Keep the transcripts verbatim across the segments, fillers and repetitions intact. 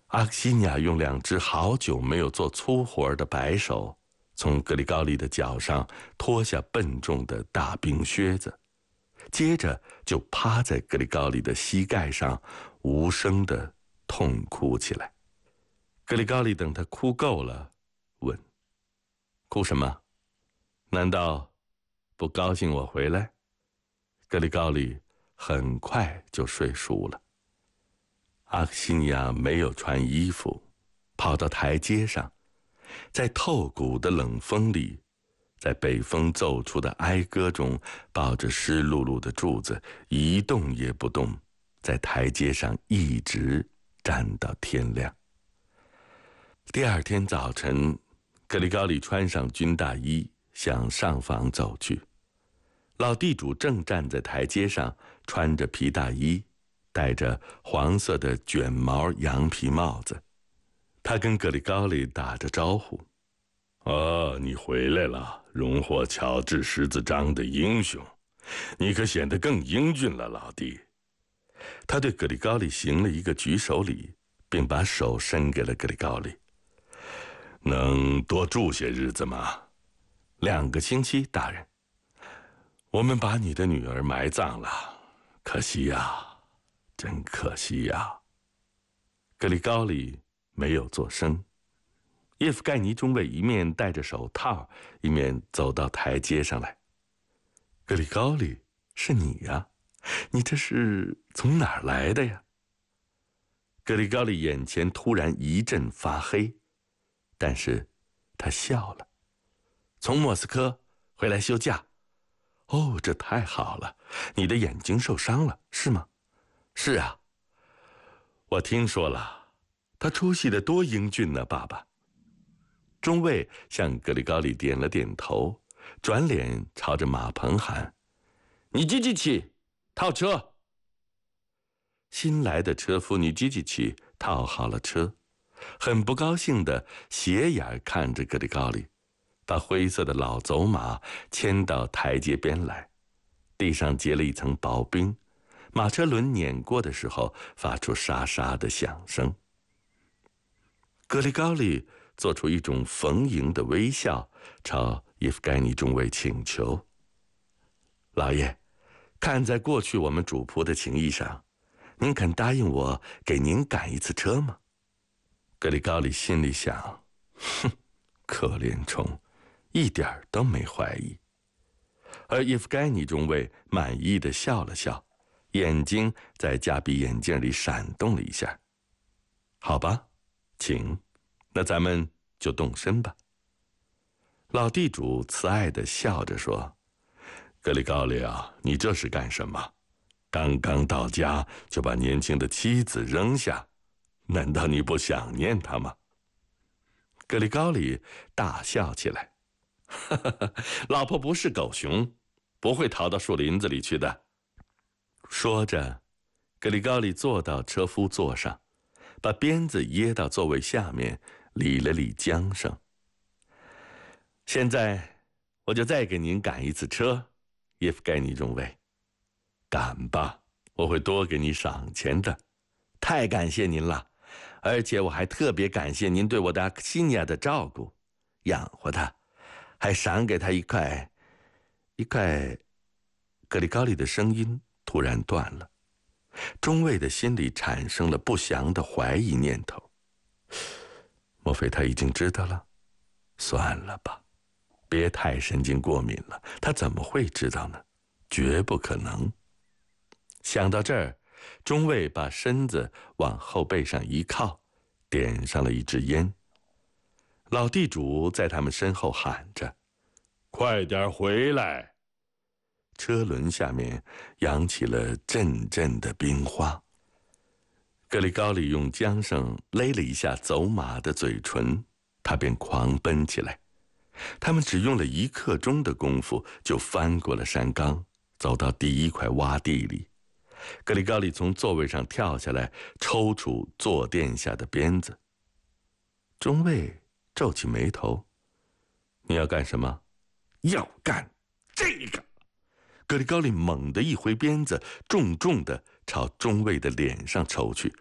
阿克西尼亚用两只好久没有做粗活的白手，从格里高利的脚上脱下笨重的大冰靴子，接着就趴在格里高利的膝盖上，无声地痛哭起来。格里高利等他哭够了，问：“哭什么？难道不高兴我回来？”格里高利很快就睡熟了。阿克西尼亚没有穿衣服，跑到台阶上，在透骨的冷风里，在北风奏出的哀歌中，抱着湿漉漉的柱子，一动也不动，在台阶上一直站到天亮。第二天早晨，格里高利穿上军大衣，向上房走去。老地主正站在台阶上，穿着皮大衣，戴着黄色的卷毛羊皮帽子。他跟格里高利打着招呼：“哦，你回来了，荣获乔治十字章的英雄，你可显得更英俊了，老弟。”他对格里高利行了一个举手礼，并把手伸给了格里高利。“能多住些日子吗？”“两个星期，大人。”“我们把你的女儿埋葬了，可惜呀，真可惜呀。”格里高利没有作声。叶夫盖尼中尉一面戴着手套，一面走到台阶上来。“格里高利，是你呀？你这是从哪儿来的呀？”格里高利眼前突然一阵发黑，但是他笑了。“从莫斯科回来休假。”“哦，这太好了！你的眼睛受伤了，是吗？”“是啊。”“我听说了，他出戏得多英俊呢，爸爸。”中尉向格里高利点了点头，转脸朝着马棚喊：“你基基奇，套车！”新来的车夫尼基基奇套好了车，很不高兴地斜眼看着格里高利，把灰色的老走马牵到台阶边来，地上结了一层薄冰，马车轮碾过的时候发出沙沙的响声。格里高利做出一种逢迎的微笑，朝叶夫盖尼中尉请求：“老爷，看在过去我们主仆的情谊上，您肯答应我给您赶一次车吗？”格里高利心里想：哼，可怜虫，一点都没怀疑。而叶夫盖尼中尉满意地笑了笑，眼睛在夹鼻眼镜里闪动了一下。“好吧，请，那咱们就动身吧。”老地主慈爱地笑着说：“格里高利啊，你这是干什么？刚刚到家就把年轻的妻子扔下，难道你不想念她吗？”格里高利大笑起来：“哈哈哈，老婆不是狗熊，不会逃到树林子里去的。”说着，格里高利坐到车夫座上，把鞭子掖到座位下面，理了理缰绳。“现在我就再给您赶一次车，叶夫盖尼中尉。”“赶吧，我会多给你赏钱的。”“太感谢您了，而且我还特别感谢您对我的阿克西尼亚的照顾，养活他，还赏给他一块一块。”格里高利的声音突然断了，中尉的心里产生了不祥的怀疑念头。莫非他已经知道了？算了吧，别太神经过敏了，他怎么会知道呢？绝不可能。想到这儿，中尉把身子往后背上一靠，点上了一支烟。老地主在他们身后喊着：“快点回来！”车轮下面扬起了阵阵的冰花。格里高利用缰绳勒了一下走马的嘴唇，他便狂奔起来。他们只用了一刻钟的功夫，就翻过了山岗，走到第一块洼地里。格里高利从座位上跳下来，抽出坐垫下的鞭子。中尉皱起眉头：“你要干什么？”“要干这个！”格里高利猛地一挥鞭子，重重地朝中尉的脸上抽去。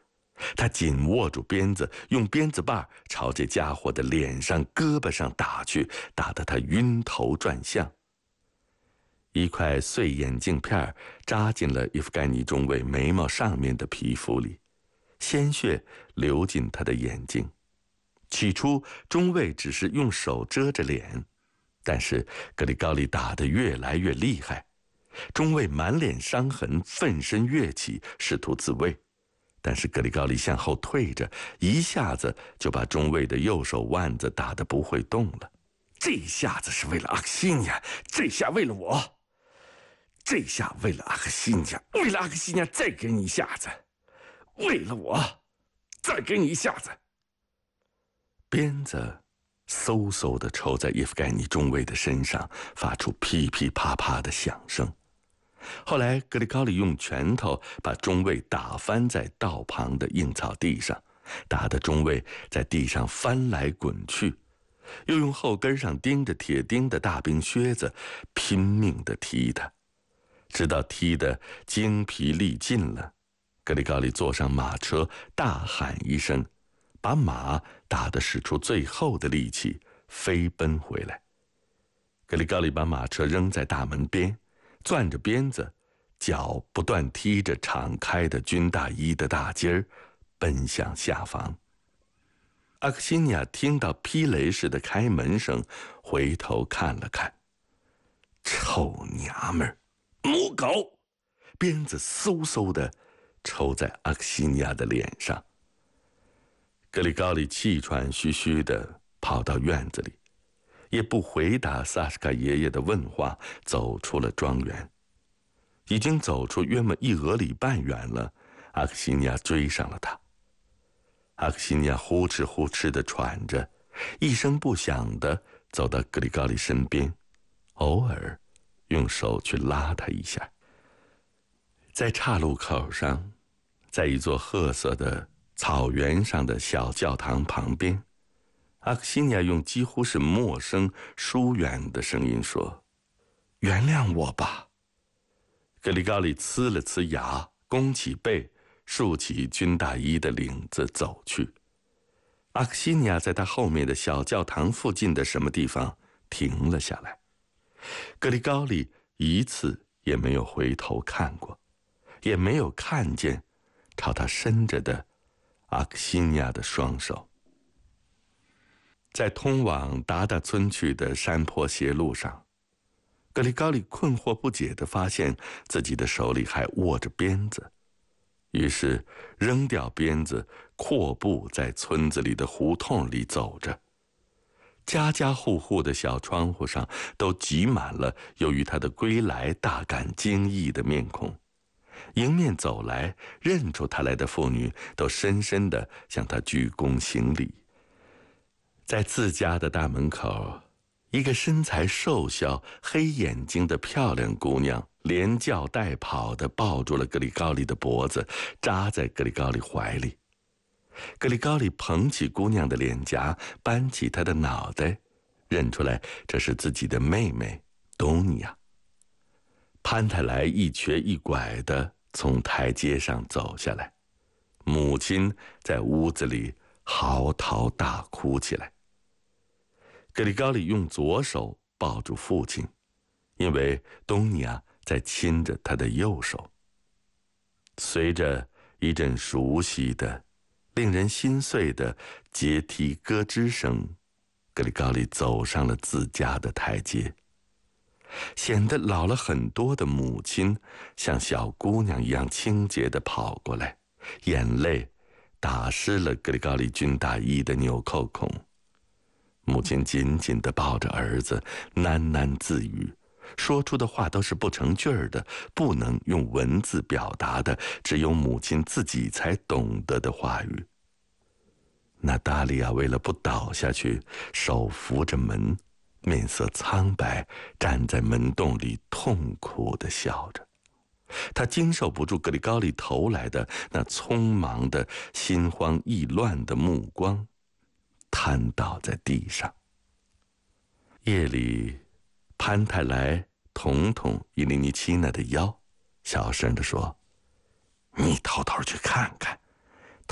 他紧握住鞭子，用鞭子把朝这家伙的脸上、胳膊上打去，打得他晕头转向。一块碎眼镜片扎进了伊夫盖尼中尉眉毛上面的皮肤里，鲜血流进他的眼睛。起初，中尉只是用手遮着脸，但是格里高利打得越来越厉害，中尉满脸伤痕，奋身跃起，试图自卫。但是格里高利向后退着，一下子就把中尉的右手腕子打得不会动了。这下子是为了阿克西尼亚，这下为了我，这下为了阿克西尼亚，为了阿克西尼亚再给你一下子，为了我再给你一下子。鞭子嗖嗖地抽在叶夫盖尼中尉的身上，发出噼噼啪啪的响声。后来格里高利用拳头把中尉打翻在道旁的硬草地上，打得中尉在地上翻来滚去，又用后跟上钉着铁钉的大冰靴子拼命地踢他，直到踢得精疲力尽了。格里高利坐上马车，大喊一声，把马打得使出最后的力气飞奔回来。格里高利把马车扔在大门边，攥着鞭子，脚不断踢着敞开的军大衣的大街儿，奔向下房。阿克西尼亚听到劈雷似的开门声，回头看了看，臭娘们儿，母狗！鞭子嗖嗖地抽在阿克西尼亚的脸上。格里高利气喘吁吁地跑到院子里，也不回答萨什卡爷爷的问话，走出了庄园。已经走出约莫一俄里半远了，阿克西尼亚追上了他。阿克西尼亚呼哧呼哧地喘着，一声不响地走到格里高利身边，偶尔用手去拉他一下。在岔路口上，在一座褐色的草原上的小教堂旁边，阿克西尼亚用几乎是陌生疏远的声音说：“原谅我吧。”格里高利呲了呲牙，弓起背，竖起军大衣的领子走去。阿克西尼亚在他后面的小教堂附近的什么地方停了下来。格里高利一次也没有回头看过，也没有看见朝他伸着的阿克西尼亚的双手。在通往达达村去的山坡斜路上，格里高利困惑不解地发现自己的手里还握着鞭子，于是扔掉鞭子，阔步在村子里的胡同里走着。家家户户的小窗户上都挤满了由于他的归来大感惊异的面孔，迎面走来认出他来的妇女都深深地向他鞠躬行礼。在自家的大门口，一个身材瘦小、黑眼睛的漂亮姑娘连叫带跑地抱住了格里高利的脖子，扎在格里高利怀里。格里高利捧起姑娘的脸颊，扳起她的脑袋，认出来这是自己的妹妹东尼亚。潘泰莱一瘸一拐地从台阶上走下来，母亲在屋子里嚎啕大哭起来。格里高利用左手抱住父亲，因为东尼亚在亲着他的右手。随着一阵熟悉的、令人心碎的阶梯咯吱声，格里高利走上了自家的台阶。显得老了很多的母亲像小姑娘一样清洁地跑过来，眼泪打湿了格里高利军大衣的纽扣孔。母亲紧紧地抱着儿子，喃喃自语，说出的话都是不成句儿的，不能用文字表达的，只有母亲自己才懂得的话语。娜达莉亚为了不倒下去，手扶着门，面色苍白，站在门洞里痛苦地笑着。她经受不住格里高利投来的那匆忙的、心慌意乱的目光，瘫倒在地上。夜里，潘泰莱捅捅伊琳尼奇娜的腰，小声地说：“你偷偷去看看，他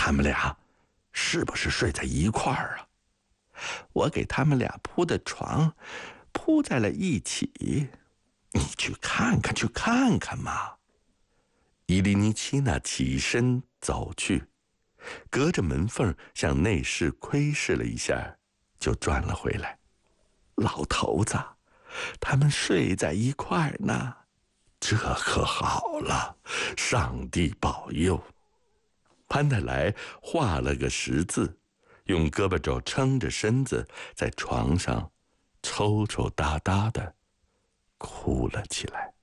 他们俩是不是睡在一块儿啊？我给他们俩铺的床铺在了一起，你去看看，去看看嘛。伊利尼奇娜起身走去，隔着门缝向内室窥视了一下，就转了回来。老头子，他们睡在一块儿呢，这可好了，上帝保佑。潘太来画了个十字，用胳膊肘撑着身子，在床上抽抽搭搭的哭了起来。